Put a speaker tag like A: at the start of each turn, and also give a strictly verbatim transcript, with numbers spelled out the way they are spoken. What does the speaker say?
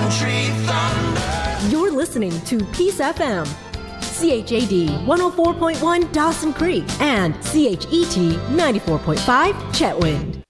A: country thunder.
B: You're listening to Peace F M, C H A D one oh four point one Dawson Creek, and C H E T ninety-four point five Chetwynd.